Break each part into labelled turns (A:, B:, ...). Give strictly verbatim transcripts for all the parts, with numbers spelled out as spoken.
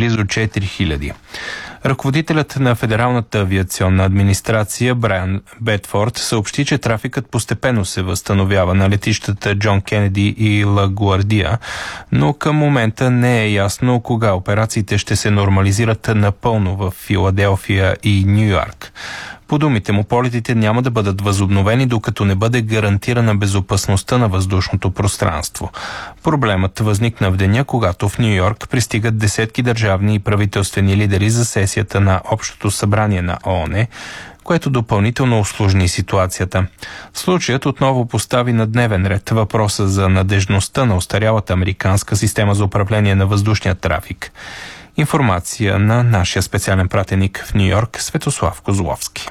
A: близо четири хиляди. Ръководителят на Федералната авиационна администрация Брайан Бетфорд съобщи, че трафикът постепенно се възстановява на летищата Джон Кенеди и Лагуардия, но към момента не е ясно кога операциите ще се нормализират напълно в Филаделфия и Ню-Йорк. По думите му, полетите няма да бъдат възобновени, докато не бъде гарантирана безопасността на въздушното пространство. Проблемът възникна в деня, когато в Ню-Йорк пристигат десетки държавни и правителствени лидери за сесията на Общото събрание на ООН, което допълнително усложни ситуацията. Случаят отново постави на дневен ред въпроса за надежността на остарялата американска система за управление на въздушния трафик. Информация на нашия специален пратеник в Ню-Йорк Светослав Козловски.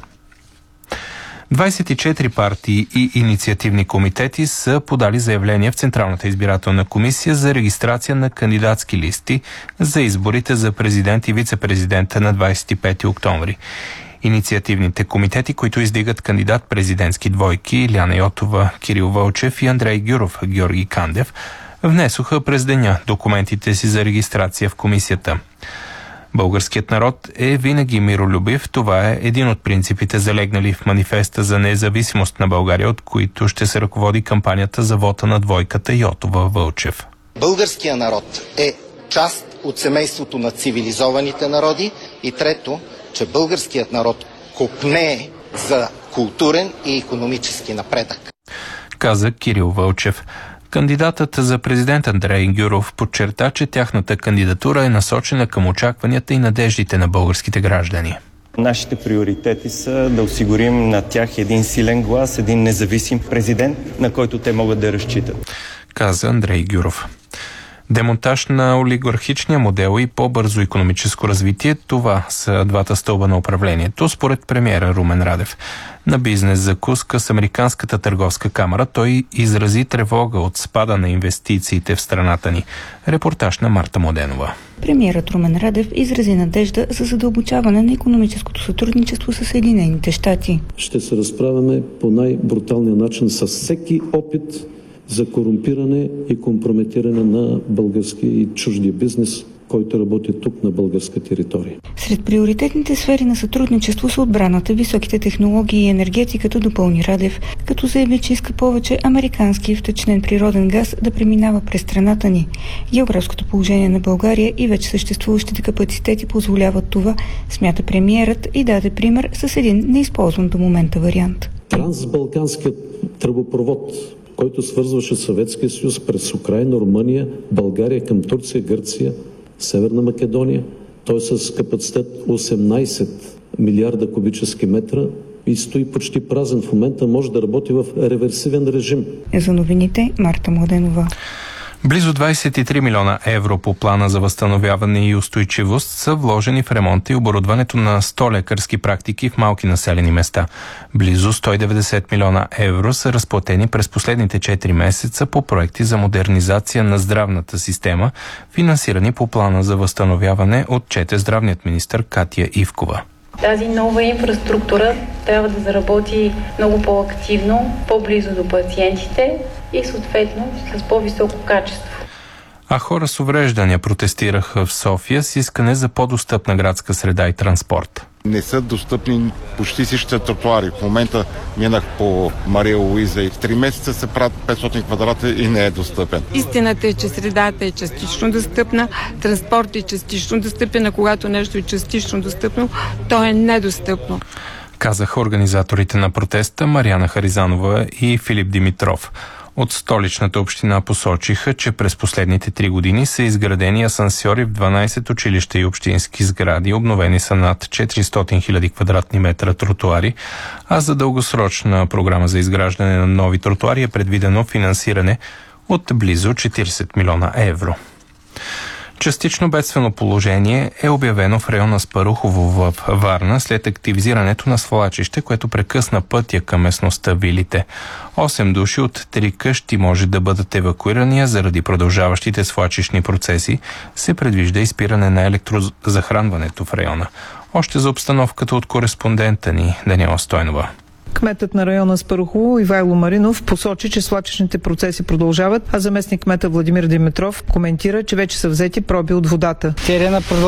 A: двадесет и четири партии и инициативни комитети са подали заявление в Централната избирателна комисия за регистрация на кандидатски листи за изборите за президент и вице-президента на двадесет и пети октомври. Инициативните комитети, които издигат кандидат-президентски двойки Илияна Йотова, Кирил Вълчев и Андрей Гюров, Георги Кандев, внесоха през деня документите си за регистрация в комисията. Българският народ е винаги миролюбив. Това е един от принципите, залегнали в манифеста за независимост на България, от които ще се ръководи кампанията за вота на двойката Йотова-Вълчев.
B: Българският народ е част от семейството на цивилизованите народи и трето, че българският народ копнее за културен и икономически напредък.
A: Каза Кирил Вълчев. Кандидатът за президент Андрей Гюров подчерта, че тяхната кандидатура е насочена към очакванията и надеждите на българските граждани.
C: Нашите приоритети са да осигурим на тях един силен глас, един независим президент, на който те могат да разчитат.
A: Каза Андрей Гюров. Демонтаж на олигархичния модел и по-бързо икономическо развитие – това са двата стълба на управлението, според премиера Румен Радев. На бизнес закуска с Американската търговска камара той изрази тревога от спада на инвестициите в страната ни. Репортаж на Марта Моденова.
D: Премиерът Румен Радев изрази надежда за задълбочаване на икономическото сътрудничество с Съединените щати.
E: Ще се разправяме по най-бруталния начин с всеки опит за корумпиране и компрометиране на българския и чуждия бизнес, който работи тук на българска територия.
D: Сред приоритетните сфери на сътрудничество са отбраната, високите технологии и енергетиката, допълни Радев, като заяви, че иска повече американски втечнен природен газ да преминава през страната ни. Географското положение на България и вече съществуващите капацитети позволяват това, смята премиерът и даде пример с един неизползван до момента вариант.
E: Трансбалканският тръбопровод, който свързваше Съветския съюз през Украйна, Румъния, България към Турция, Гърция, Северна Македония. Той е с капацитет осемнадесет милиарда кубически метра и стои почти празен. В момента може да работи в реверсивен режим.
D: За новините Марта Младенова.
A: Близо двадесет и три милиона евро по плана за възстановяване и устойчивост са вложени в ремонта и оборудването на сто лекарски практики в малки населени места. Близо сто и деветдесет милиона евро са разплатени през последните четири месеца по проекти за модернизация на здравната система, финансирани по плана за възстановяване, отчете здравният министър Катя Ивкова.
F: Тази нова инфраструктура трябва да заработи много по-активно, по-близо до пациентите и съответно с по-високо качество.
A: А хора с увреждания протестираха в София с искане за по-достъпна градска среда и транспорт.
G: Не са достъпни почти всичките тротуари. В момента минах по Мария Луиза и в три месеца се правят петстотин квадрата и не е достъпен.
H: Истината е, че средата е частично достъпна, транспорт е частично достъпен, а когато нещо е частично достъпно, то е недостъпно.
A: Казаха организаторите на протеста Мариана Харизанова и Филип Димитров. От столичната община посочиха, че през последните три години са изградени асансьори в дванадесет училища и общински сгради, обновени са над четиристотин хиляди квадратни метра тротуари, а за дългосрочна програма за изграждане на нови тротуари е предвидено финансиране от близо четиридесет милиона евро. Частично бедствено положение е обявено в района Спарухово в Варна след активизирането на свлачище, което прекъсна пътя към местността Вилите. Осем души от три къщи може да бъдат евакуирани, а заради продължаващите свлачищни процеси се предвижда изпиране на електрозахранването в района. Още за обстановката от кореспондента ни Даниела Стойнова.
I: Кметът на района Спарухово Ивайло Маринов посочи, че свлачищните процеси продължават, а заместник кмета Владимир Димитров коментира, че вече са взети проби от водата.
J: Терена